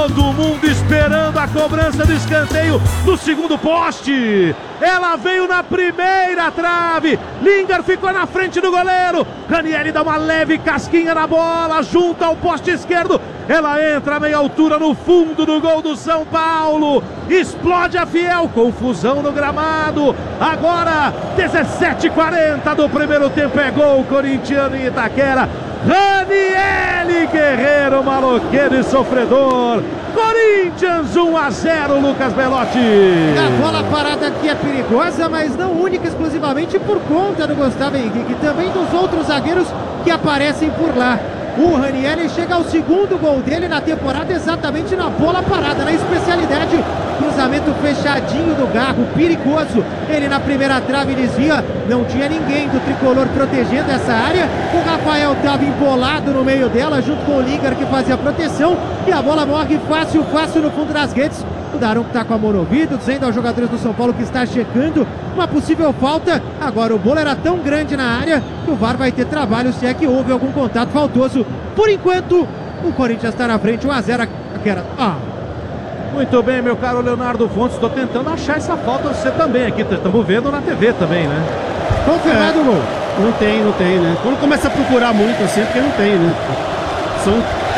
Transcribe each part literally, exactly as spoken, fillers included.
Todo mundo esperando a cobrança do escanteio do segundo poste. Ela veio na primeira trave. Lingard ficou na frente do goleiro. Ranieri dá uma leve casquinha na bola, junto ao poste esquerdo. Ela entra a meia altura no fundo do gol do São Paulo. Explode a Fiel, confusão no gramado. Agora, dezessete e quarenta do primeiro tempo, é gol corintiano em Itaquera. Ranieri Guerreiro, maloqueiro e sofredor. Corinthians um a zero, Lucas Belotti. A bola parada aqui é perigosa, mas não única exclusivamente por conta do Gustavo Henrique, também dos outros zagueiros que aparecem por lá. O Ranieri chega ao segundo gol dele na temporada exatamente na bola parada, na especialidade. Cruzamento fechadinho do Garro, perigoso. Ele na primeira trave desvia, não tinha ninguém do tricolor protegendo essa área. O Rafael estava embolado no meio dela, junto com o Lingard que fazia a proteção. E a bola morre fácil, fácil no fundo das redes. O Daronco está com a mão no ouvido, dizendo aos jogadores do São Paulo que está checando uma possível falta. Agora o bolo era tão grande na área que o V A R vai ter trabalho se é que houve algum contato faltoso. Por enquanto, o Corinthians está na frente, um a zero. Ah. Muito bem, meu caro Leonardo Fontes, estou tentando achar essa falta, você também aqui, estamos vendo na T V também, né? Confirmado é, o gol. Não tem, não tem, né? Quando começa a procurar muito assim, é porque não tem, né? São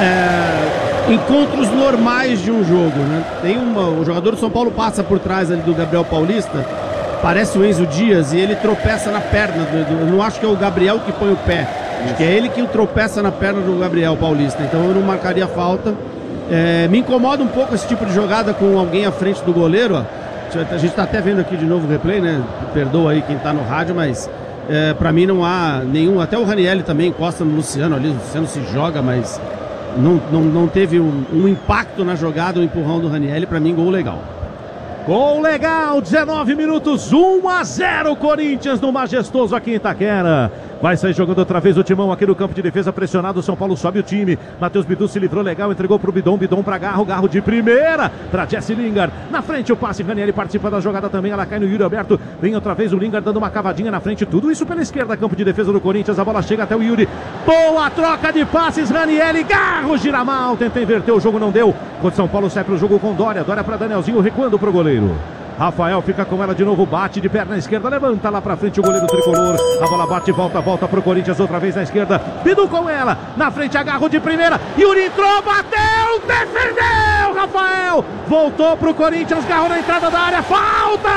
é, encontros normais de um jogo, né? Tem uma, o jogador do São Paulo passa por trás ali do Gabriel Paulista, parece o Enzo Dias, e ele tropeça na perna, do, do, eu não acho que é o Gabriel que põe o pé, acho que é ele que tropeça na perna do Gabriel Paulista, então eu não marcaria falta. É, me incomoda um pouco esse tipo de jogada com alguém à frente do goleiro, ó. A gente tá até vendo aqui de novo o replay, né? Perdoa aí quem tá no rádio, mas é, pra mim não há nenhum, até o Ranieri também encosta no Luciano ali, o Luciano se joga, mas não, não, não teve um, um impacto na jogada, o um empurrão do Ranieri, pra mim gol legal. Gol legal, dezenove minutos, um a zero Corinthians no majestoso aqui em Itaquera. Vai sair jogando outra vez o timão aqui no campo de defesa, pressionado, o São Paulo sobe o time. Matheus Bidu se livrou legal, entregou pro Bidon, Bidon pra Garro, Garro de primeira pra Jesse Lingard. Na frente o passe, Ranieri participa da jogada também, ela cai no Yuri Alberto. Vem outra vez o Lingard dando uma cavadinha na frente, tudo isso pela esquerda, campo de defesa do Corinthians. A bola chega até o Yuri. Boa troca de passes, Ranieri, Garro gira mal, tenta inverter, o jogo não deu. Quando São Paulo sai pro jogo com Dória, Dória pra Danielzinho, recuando pro goleiro. Rafael fica com ela de novo, bate de perna esquerda, levanta lá pra frente o goleiro tricolor. A bola bate, volta, volta pro Corinthians outra vez na esquerda. Bidu com ela, na frente agarrou de primeira. Yuri entrou, bateu, defendeu, Rafael. Voltou pro Corinthians, Garro na entrada da área, falta!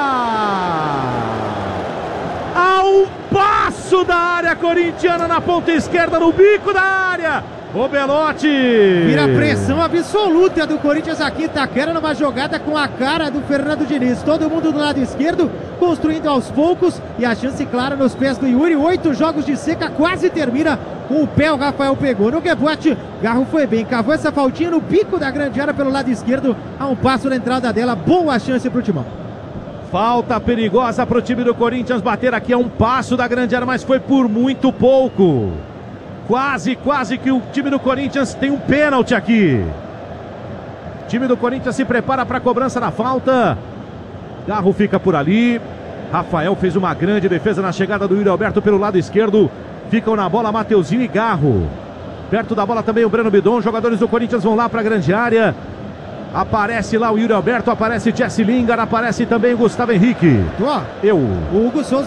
A um passo da área corintiana na ponta esquerda, no bico da área. O Belotti vira pressão absoluta do Corinthians aqui, Itaquera, numa jogada com a cara do Fernando Diniz. Todo mundo do lado esquerdo, construindo aos poucos, e a chance clara nos pés do Yuri. Oito jogos de seca, quase termina com o pé. O Rafael pegou no rebote, Garro foi bem, cavou essa faltinha no bico da grande área pelo lado esquerdo, a um passo da entrada dela. Boa chance pro Timão. Falta perigosa pro time do Corinthians bater aqui a um passo da grande área, mas foi por muito pouco. Quase, quase que o time do Corinthians tem um pênalti aqui. O time do Corinthians se prepara para a cobrança da falta. Garro fica por ali. Rafael fez uma grande defesa na chegada do Yuri Alberto pelo lado esquerdo. Ficam na bola Mateuzinho e Garro. Perto da bola também o Breno Bidon. Jogadores do Corinthians vão lá para a grande área. Aparece lá o Yuri Alberto, aparece Jesse Lingard, aparece também o Gustavo Henrique. Ó, Eu. o Hugo Souza